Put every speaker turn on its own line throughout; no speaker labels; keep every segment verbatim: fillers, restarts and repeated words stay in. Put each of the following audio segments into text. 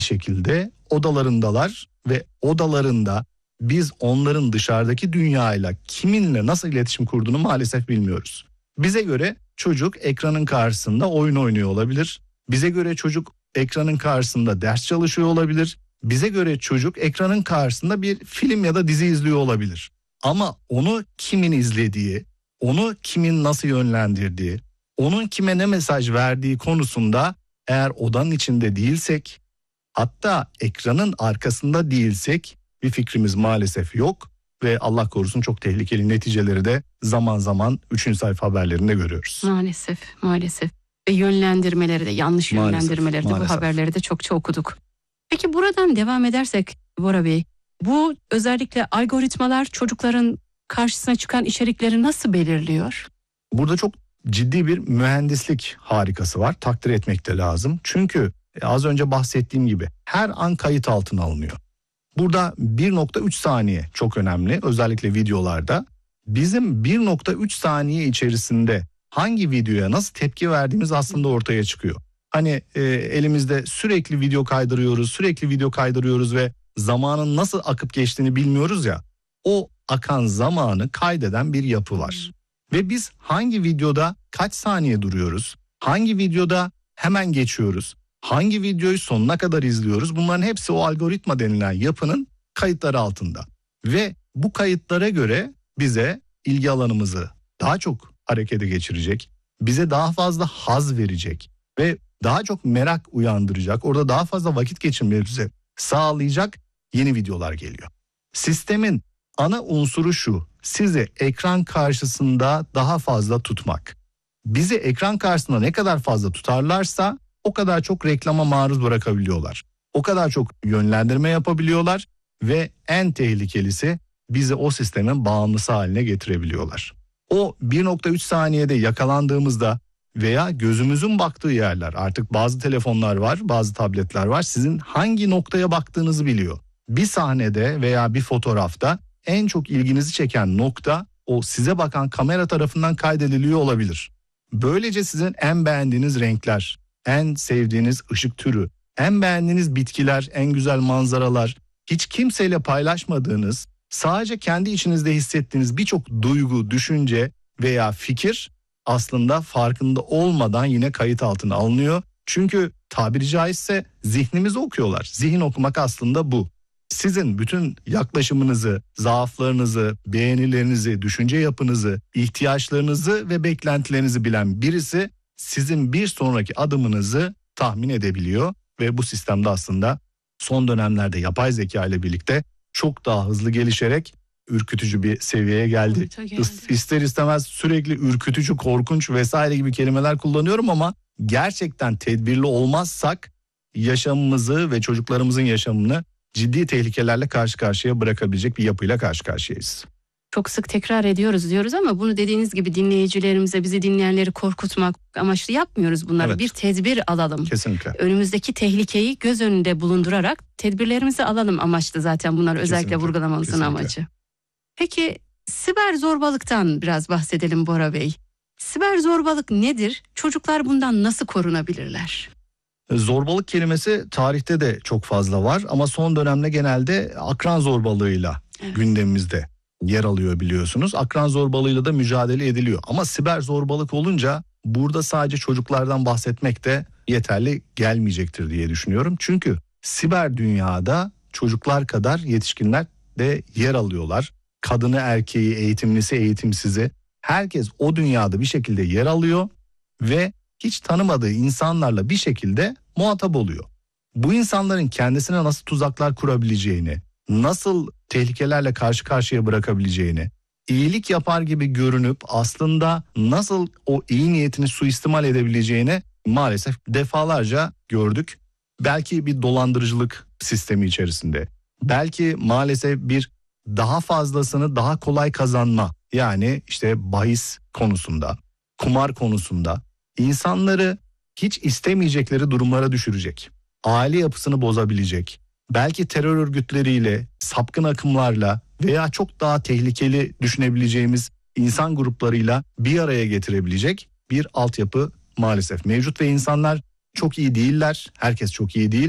şekilde odalarındalar ve odalarında biz onların dışarıdaki dünyayla kiminle nasıl iletişim kurduğunu maalesef bilmiyoruz. Bize göre çocuk ekranın karşısında oyun oynuyor olabilir. Bize göre çocuk ekranın karşısında ders çalışıyor olabilir. Bize göre çocuk ekranın karşısında bir film ya da dizi izliyor olabilir. Ama onu kimin izlediği, onu kimin nasıl yönlendirdiği, onun kime ne mesaj verdiği konusunda eğer odanın içinde değilsek, hatta ekranın arkasında değilsek bir fikrimiz maalesef yok ve Allah korusun çok tehlikeli neticeleri de zaman zaman üçüncü sayfa haberlerinde görüyoruz.
Maalesef, maalesef. Ve yönlendirmeleri de, yanlış maalesef, yönlendirmeleri de maalesef. Bu haberleri de çokça okuduk. Peki buradan devam edersek Bora Bey, bu özellikle algoritmalar çocukların karşısına çıkan içerikleri nasıl belirliyor?
Burada çok ciddi bir mühendislik harikası var. Takdir etmek de lazım. Çünkü az önce bahsettiğim gibi her an kayıt altına alınıyor. Burada bir nokta üç saniye çok önemli. Özellikle videolarda bizim bir nokta üç saniye içerisinde hangi videoya nasıl tepki verdiğimiz aslında ortaya çıkıyor. Hani e, elimizde sürekli video kaydırıyoruz, sürekli video kaydırıyoruz ve zamanın nasıl akıp geçtiğini bilmiyoruz ya. O akan zamanı kaydeden bir yapı var. Ve biz hangi videoda kaç saniye duruyoruz, hangi videoda hemen geçiyoruz, hangi videoyu sonuna kadar izliyoruz, bunların hepsi o algoritma denilen yapının kayıtları altında. Ve bu kayıtlara göre bize ilgi alanımızı daha çok harekete geçirecek, bize daha fazla haz verecek ve daha çok merak uyandıracak, orada daha fazla vakit geçirmemizi sağlayacak yeni videolar geliyor. Sistemin ana unsuru şu: sizi ekran karşısında daha fazla tutmak. Bizi ekran karşısında ne kadar fazla tutarlarsa o kadar çok reklama maruz bırakabiliyorlar. O kadar çok yönlendirme yapabiliyorlar ve en tehlikelisi bizi o sistemin bağımlısı haline getirebiliyorlar. O bir nokta üç saniyede yakalandığımızda veya gözümüzün baktığı yerler, artık bazı telefonlar var, bazı tabletler var, sizin hangi noktaya baktığınızı biliyor. Bir sahnede veya bir fotoğrafta en çok ilginizi çeken nokta o size bakan kamera tarafından kaydediliyor olabilir. Böylece sizin en beğendiğiniz renkler, en sevdiğiniz ışık türü, en beğendiğiniz bitkiler, en güzel manzaralar, hiç kimseyle paylaşmadığınız, sadece kendi içinizde hissettiğiniz birçok duygu, düşünce veya fikir aslında farkında olmadan yine kayıt altına alınıyor. Çünkü tabiri caizse zihnimizi okuyorlar. Zihin okumak aslında bu. Sizin bütün yaklaşımınızı, zaaflarınızı, beğenilerinizi, düşünce yapınızı, ihtiyaçlarınızı ve beklentilerinizi bilen birisi sizin bir sonraki adımınızı tahmin edebiliyor ve bu sistemde aslında son dönemlerde yapay zeka ile birlikte çok daha hızlı gelişerek ürkütücü bir seviyeye geldi. geldi. İster istemez sürekli ürkütücü, korkunç vesaire gibi kelimeler kullanıyorum ama gerçekten tedbirli olmazsak yaşamımızı ve çocuklarımızın yaşamını ciddi tehlikelerle karşı karşıya bırakabilecek bir yapıyla karşı karşıyayız.
Çok sık tekrar ediyoruz diyoruz ama bunu dediğiniz gibi dinleyicilerimize, bizi dinleyenleri korkutmak amaçlı yapmıyoruz bunları. Evet. Bir tedbir alalım.
Kesinlikle.
Önümüzdeki tehlikeyi göz önünde bulundurarak tedbirlerimizi alalım amaçlı zaten bunlar. Kesinlikle. Özellikle vurgulamamızın Kesinlikle. amacı. Peki siber zorbalıktan biraz bahsedelim Bora Bey. Siber zorbalık nedir? Çocuklar bundan nasıl korunabilirler?
Zorbalık kelimesi tarihte de çok fazla var ama son dönemde genelde akran zorbalığıyla evet. gündemimizde yer alıyor biliyorsunuz. Akran zorbalığıyla da mücadele ediliyor. Ama siber zorbalık olunca burada sadece çocuklardan bahsetmek de yeterli gelmeyecektir diye düşünüyorum. Çünkü siber dünyada çocuklar kadar yetişkinler de yer alıyorlar. Kadını, erkeği, eğitimlisi, eğitimsizi, herkes o dünyada bir şekilde yer alıyor ve hiç tanımadığı insanlarla bir şekilde muhatap oluyor. Bu insanların kendisine nasıl tuzaklar kurabileceğini, nasıl tehlikelerle karşı karşıya bırakabileceğini, iyilik yapar gibi görünüp aslında nasıl o iyi niyetini suistimal edebileceğini maalesef defalarca gördük. Belki bir dolandırıcılık sistemi içerisinde, belki maalesef bir daha fazlasını daha kolay kazanma, yani işte bahis konusunda, kumar konusunda insanları hiç istemeyecekleri durumlara düşürecek, aile yapısını bozabilecek, belki terör örgütleriyle, sapkın akımlarla veya çok daha tehlikeli düşünebileceğimiz insan gruplarıyla bir araya getirebilecek bir altyapı maalesef mevcut ve insanlar çok iyi değiller, herkes çok iyi değil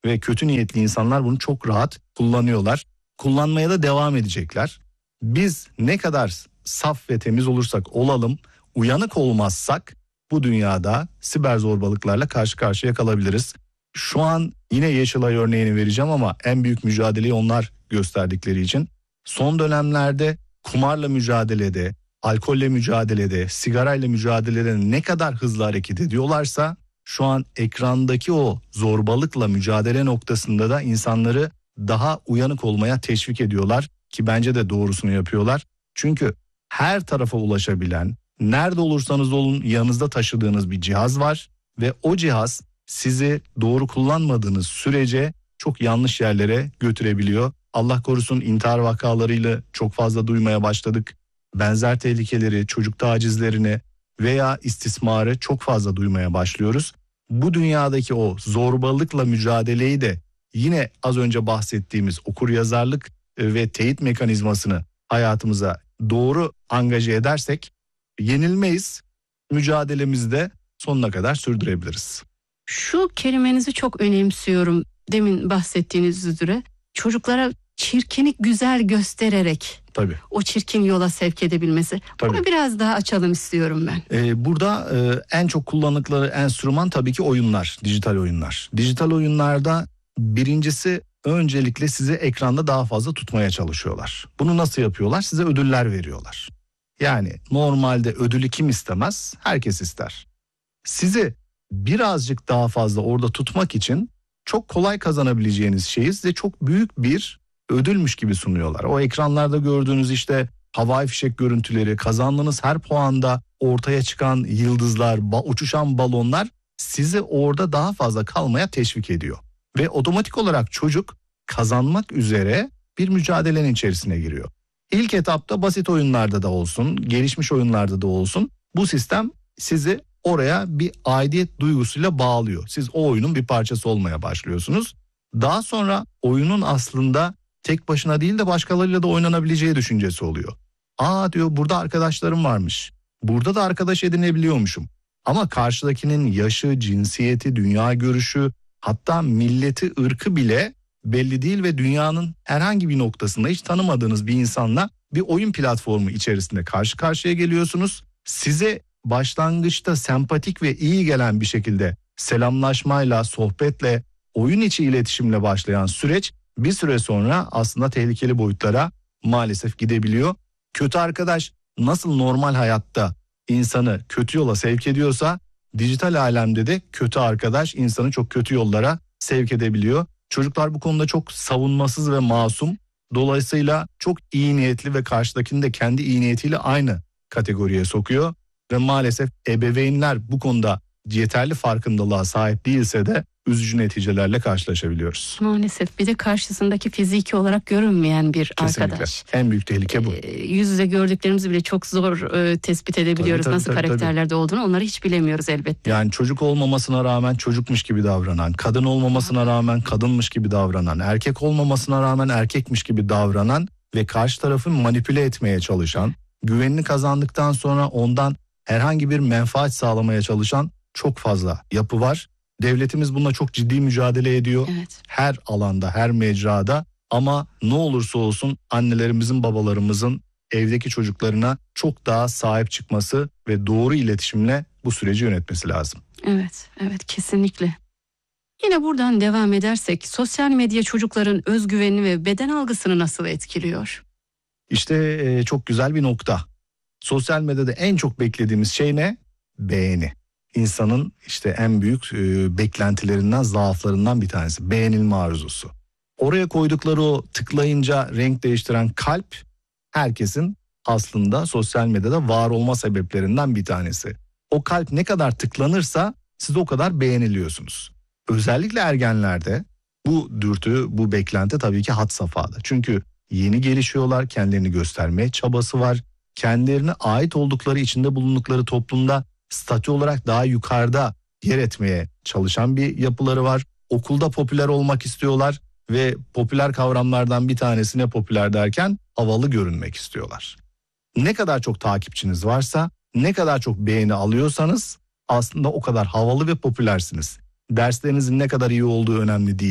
ve kötü niyetli insanlar bunu çok rahat kullanıyorlar. Kullanmaya da devam edecekler. Biz ne kadar saf ve temiz olursak olalım, uyanık olmazsak bu dünyada siber zorbalıklarla karşı karşıya kalabiliriz. Şu an yine Yeşilay örneğini vereceğim ama en büyük mücadeleyi onlar gösterdikleri için. Son dönemlerde kumarla mücadelede, alkolle mücadelede, sigarayla mücadelede ne kadar hızlı hareket ediyorlarsa şu an ekrandaki o zorbalıkla mücadele noktasında da insanları daha uyanık olmaya teşvik ediyorlar ki bence de doğrusunu yapıyorlar. Çünkü her tarafa ulaşabilen, nerede olursanız olun yanınızda taşıdığınız bir cihaz var ve o cihaz sizi doğru kullanmadığınız sürece çok yanlış yerlere götürebiliyor. Allah korusun, intihar vakalarıyla çok fazla duymaya başladık. Benzer tehlikeleri, çocuk tacizlerini veya istismarı çok fazla duymaya başlıyoruz. Bu dünyadaki o zorbalıkla mücadeleyi de yine az önce bahsettiğimiz okuryazarlık ve teyit mekanizmasını hayatımıza doğru angaje edersek yenilmeyiz. Mücadelemizi de sonuna kadar sürdürebiliriz.
Şu kelimenizi çok önemsiyorum. Demin bahsettiğiniz üzere çocuklara çirkini güzel göstererek
Tabii.
o çirkin yola sevk edebilmesi.
Tabii.
Bunu biraz daha açalım istiyorum ben.
Ee, burada e, en çok kullandıkları enstrüman tabii ki oyunlar, dijital oyunlar. Dijital oyunlarda birincisi öncelikle sizi ekranda daha fazla tutmaya çalışıyorlar. Bunu nasıl yapıyorlar? Size ödüller veriyorlar. Yani normalde ödülü kim istemez? Herkes ister. Sizi birazcık daha fazla orada tutmak için çok kolay kazanabileceğiniz şeyi size çok büyük bir ödülmüş gibi sunuyorlar. O ekranlarda gördüğünüz işte havai fişek görüntüleri, kazandığınız her puanda ortaya çıkan yıldızlar, ba- uçuşan balonlar sizi orada daha fazla kalmaya teşvik ediyor. Ve otomatik olarak çocuk kazanmak üzere bir mücadelenin içerisine giriyor. İlk etapta basit oyunlarda da olsun, gelişmiş oyunlarda da olsun bu sistem sizi oraya bir aidiyet duygusuyla bağlıyor. Siz o oyunun bir parçası olmaya başlıyorsunuz. Daha sonra oyunun aslında tek başına değil de başkalarıyla da oynanabileceği düşüncesi oluyor. Aa diyor, burada arkadaşlarım varmış. Burada da arkadaş edinebiliyormuşum. Ama karşıdakinin yaşı, cinsiyeti, dünya görüşü, hatta milleti, ırkı bile belli değil ve dünyanın herhangi bir noktasında hiç tanımadığınız bir insanla bir oyun platformu içerisinde karşı karşıya geliyorsunuz. Size başlangıçta sempatik ve iyi gelen bir şekilde selamlaşmayla, sohbetle, oyun içi iletişimle başlayan süreç bir süre sonra aslında tehlikeli boyutlara maalesef gidebiliyor. Kötü arkadaş nasıl normal hayatta insanı kötü yola sevk ediyorsa, dijital alemde de kötü arkadaş insanı çok kötü yollara sevk edebiliyor. Çocuklar bu konuda çok savunmasız ve masum. Dolayısıyla çok iyi niyetli ve karşıdakini de kendi iyi niyetiyle aynı kategoriye sokuyor. Ve maalesef ebeveynler bu konuda yeterli farkındalığa sahip değilse de üzücü neticelerle karşılaşabiliyoruz.
Maalesef bir de karşısındaki fiziki olarak görünmeyen bir
Kesinlikle.
arkadaş.
En büyük tehlike bu.
Ee, yüz yüze gördüklerimizi bile çok zor e, tespit edebiliyoruz.
Tabii, tabii,
Nasıl
tabii,
karakterlerde tabii. olduğunu onları hiç bilemiyoruz elbette.
Yani çocuk olmamasına rağmen çocukmuş gibi davranan, kadın olmamasına rağmen kadınmış gibi davranan, erkek olmamasına rağmen erkekmiş gibi davranan ve karşı tarafı manipüle etmeye çalışan, güvenini kazandıktan sonra ondan herhangi bir menfaat sağlamaya çalışan çok fazla yapı var. Devletimiz bununla çok ciddi mücadele ediyor.
Evet.
Her alanda, her mecrada, ama ne olursa olsun annelerimizin, babalarımızın evdeki çocuklarına çok daha sahip çıkması ve doğru iletişimle bu süreci yönetmesi lazım.
Evet, evet kesinlikle. Yine buradan devam edersek sosyal medya çocukların özgüvenini ve beden algısını nasıl etkiliyor?
İşte e, çok güzel bir nokta. Sosyal medyada en çok beklediğimiz şey ne? Beğeni. İnsanın işte en büyük e, beklentilerinden, zaaflarından bir tanesi. Beğenilme arzusu. Oraya koydukları o tıklayınca renk değiştiren kalp herkesin aslında sosyal medyada var olma sebeplerinden bir tanesi. O kalp ne kadar tıklanırsa siz o kadar beğeniliyorsunuz. Özellikle ergenlerde bu dürtü, bu beklenti tabii ki had safhada. Çünkü yeni gelişiyorlar, kendilerini göstermeye çabası var. Kendilerine ait oldukları, içinde bulundukları toplumda statü olarak daha yukarıda yer etmeye çalışan bir yapıları var. Okulda popüler olmak istiyorlar ve popüler kavramlardan bir tanesine popüler derken havalı görünmek istiyorlar. Ne kadar çok takipçiniz varsa, ne kadar çok beğeni alıyorsanız aslında o kadar havalı ve popülersiniz. Derslerinizin ne kadar iyi olduğu önemli değil.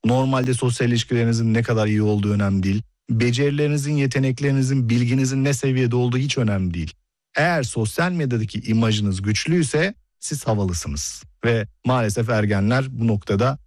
Normalde sosyal ilişkilerinizin ne kadar iyi olduğu önemli değil. Becerilerinizin, yeteneklerinizin, bilginizin ne seviyede olduğu hiç önemli değil. Eğer sosyal medyadaki imajınız güçlüyse siz havalısınız. Ve maalesef ergenler bu noktada